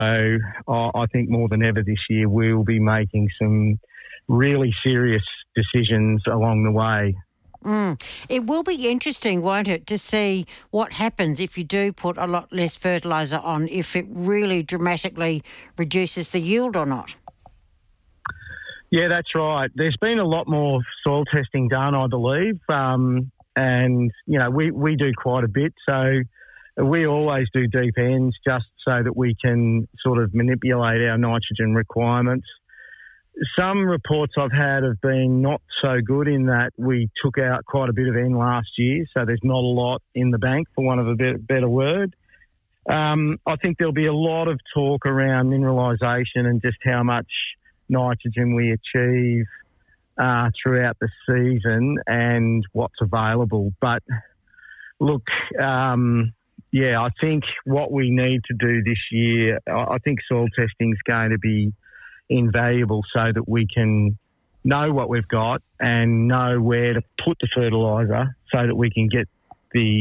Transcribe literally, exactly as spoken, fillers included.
I I think more than ever this year we'll be making some really serious decisions along the way. Mm. It will be interesting, won't it, to see what happens if you do put a lot less fertiliser on, if it really dramatically reduces the yield or not. Yeah, that's right. There's been a lot more soil testing done, I believe, um, and, you know, we, we do quite a bit. So we always do deep ends just so that we can sort of manipulate our nitrogen requirements. Some reports I've had have been not so good in that we took out quite a bit of N last year, so there's not a lot in the bank, for want of a bit, better word. Um, I think there'll be a lot of talk around mineralisation and just how much nitrogen we achieve uh, throughout the season and what's available. But look, um, yeah, I think what we need to do this year, I think soil testing is going to be invaluable so that we can know what we've got and know where to put the fertiliser so that we can get the